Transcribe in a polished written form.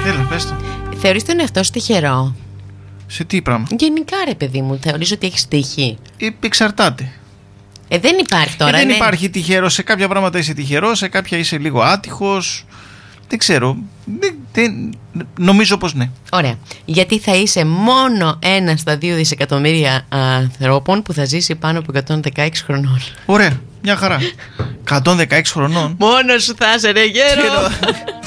Έλα, πες το. Θεωρείς τον εαυτό σου τυχερό? Σε τι πράγμα? Γενικά, ρε παιδί μου, θεωρείς ότι έχεις τύχη? Εξαρτάται. Δεν υπάρχει τώρα. Δεν υπάρχει τυχερό. Σε κάποια πράγματα είσαι τυχερός, σε κάποια είσαι λίγο άτυχος. Δεν ξέρω. Νομίζω πως ναι. Ωραία. Γιατί θα είσαι μόνο ένα στα 2 δισεκατομμύρια ανθρώπων που θα ζήσει πάνω από 116 χρονών. Ωραία. Μια χαρά. 116 χρονών. Μόνος σου θα είσαι, ρε γέρο.